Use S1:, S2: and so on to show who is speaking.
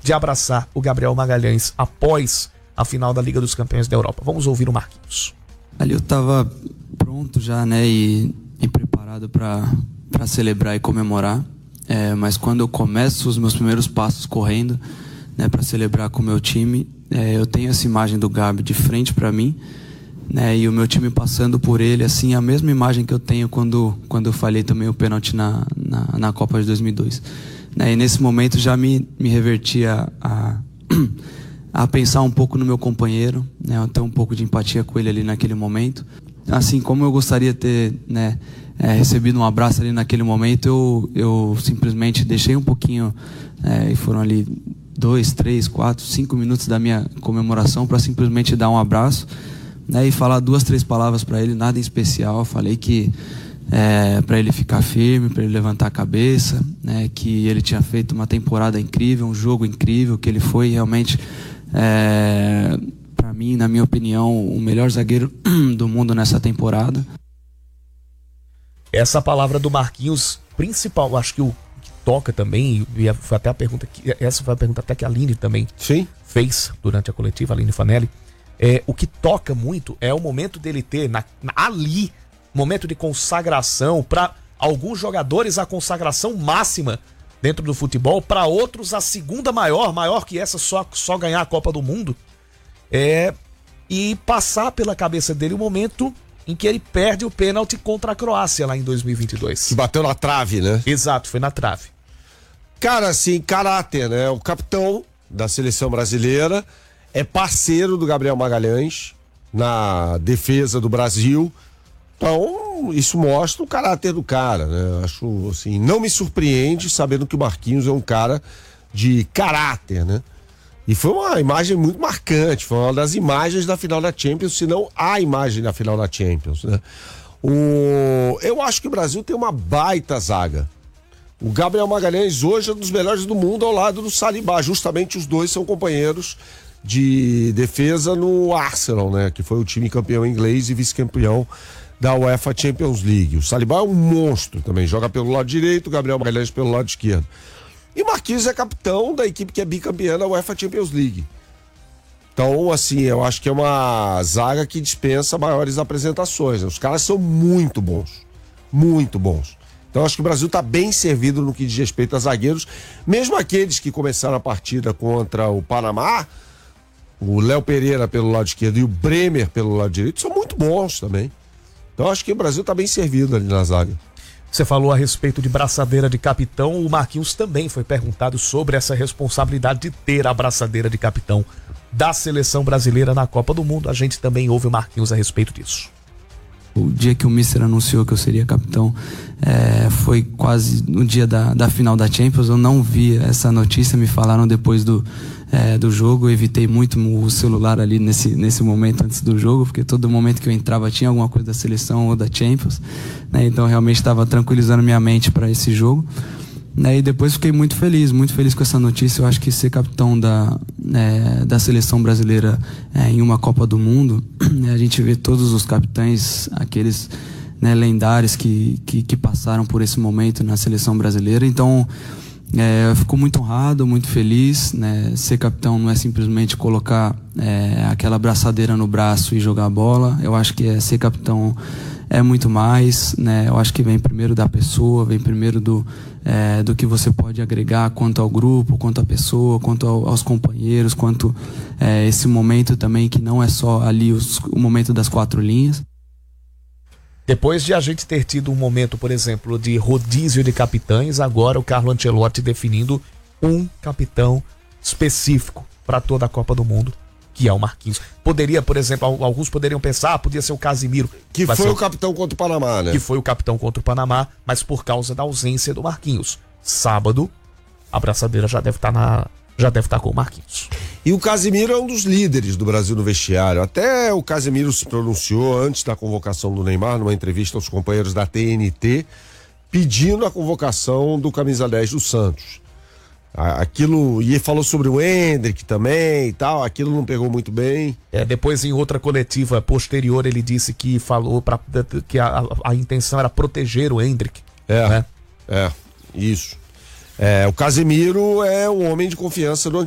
S1: de abraçar o Gabriel Magalhães após a final da Liga dos Campeões da Europa. Vamos ouvir o Marquinhos.
S2: Ali eu tava pronto já, né, e preparado para celebrar e comemorar, mas quando eu começo os meus primeiros passos correndo, né, para celebrar com o meu time, eu tenho essa imagem do Gabi de frente para mim, né, e o meu time passando por ele, assim, a mesma imagem que eu tenho quando eu falhei também o pênalti na Copa de 2002. Né, e nesse momento já me reverti a pensar um pouco no meu companheiro, né, ter um pouco de empatia com ele ali naquele momento. Assim como eu gostaria de ter, né, recebido um abraço ali naquele momento, eu simplesmente deixei um pouquinho, e foram ali 2, 3, 4, 5 minutos da minha comemoração para simplesmente dar um abraço, né, e falar 2, 3 palavras para ele, nada em especial. Falei que para ele ficar firme, para ele levantar a cabeça, né, que ele tinha feito uma temporada incrível, um jogo incrível, que ele foi realmente, para mim, na minha opinião, o melhor zagueiro do mundo nessa temporada.
S1: Essa palavra do Marquinhos, principal, acho que o que toca também, e foi até a pergunta que essa foi a pergunta até que a Aline também fez durante a coletiva, a Aline Fanelli. O que toca muito é o momento dele ter ali momento de consagração. Para alguns jogadores a consagração máxima dentro do futebol, para outros a segunda maior que essa, só ganhar a Copa do Mundo, e passar pela cabeça dele o momento em que ele perde o pênalti contra a Croácia lá em 2022.
S3: Que bateu na trave, né?
S1: Exato, foi na trave.
S3: Cara, assim, caráter, né? O capitão da seleção brasileira é parceiro do Gabriel Magalhães na defesa do Brasil. Então, isso mostra o caráter do cara, né? Acho, assim, não me surpreende sabendo que o Marquinhos é um cara de caráter, né? E foi uma imagem muito marcante, foi uma das imagens da final da Champions, se não a imagem da final da Champions, né? Eu acho que o Brasil tem uma baita zaga. O Gabriel Magalhães hoje é um dos melhores do mundo ao lado do Saliba. Justamente os dois são companheiros de defesa no Arsenal, né? Que foi o time campeão inglês e vice-campeão da UEFA Champions League. O Saliba é um monstro também, joga pelo lado direito, o Gabriel Magalhães pelo lado esquerdo. E Marquinhos é capitão da equipe que é bicampeã da UEFA Champions League. Então, assim, eu acho que é uma zaga que dispensa maiores apresentações. Os caras são muito bons. Muito bons. Então, acho que o Brasil está bem servido no que diz respeito a zagueiros. Mesmo aqueles que começaram a partida contra o Panamá, o Léo Pereira pelo lado esquerdo e o Bremer pelo lado direito, são muito bons também. Então, acho que o Brasil está bem servido ali na zaga.
S1: Você falou a respeito de braçadeira de capitão, o Marquinhos também foi perguntado sobre essa responsabilidade de ter a braçadeira de capitão da seleção brasileira na Copa do Mundo. A gente também ouve o Marquinhos a respeito disso.
S2: O dia que o Mister anunciou que eu seria capitão, foi quase no dia da final da Champions. Eu não vi essa notícia, me falaram depois do jogo. Eu evitei muito o celular ali nesse momento antes do jogo, porque todo momento que eu entrava tinha alguma coisa da seleção ou da Champions, né? Então realmente estava tranquilizando minha mente para esse jogo, né? E depois fiquei muito feliz com essa notícia. Eu acho que ser capitão da seleção brasileira em uma Copa do Mundo, né? A gente vê todos os capitães, aqueles, né, lendários que passaram por esse momento na seleção brasileira. Então eu fico muito honrado, muito feliz, né? Ser capitão não é simplesmente colocar aquela braçadeira no braço e jogar a bola. Eu acho que ser capitão é muito mais, né? Eu acho que vem primeiro da pessoa, vem primeiro do que você pode agregar quanto ao grupo, quanto à pessoa, quanto aos companheiros, quanto esse momento também que não é só ali o momento das 4 linhas.
S1: Depois de a gente ter tido um momento, por exemplo, de rodízio de capitães, agora o Carlo Ancelotti definindo um capitão específico para toda a Copa do Mundo, que é o Marquinhos. Poderia, por exemplo, alguns poderiam pensar, podia ser o Casimiro.
S3: Que foi o capitão contra o Panamá, né?
S1: Que foi o capitão contra o Panamá, mas por causa da ausência do Marquinhos. Sábado, a braçadeira já deve estar com o Marquinhos.
S3: E o Casimiro é um dos líderes do Brasil no vestiário. Até o Casimiro se pronunciou antes da convocação do Neymar, numa entrevista aos companheiros da TNT, pedindo a convocação do camisa 10 do Santos. Aquilo, e ele falou sobre o Endrick também e tal, aquilo não pegou muito bem.
S1: Depois, em outra coletiva posterior, ele disse que falou que a intenção era proteger o Endrick.
S3: Isso. O Casemiro é o homem de confiança do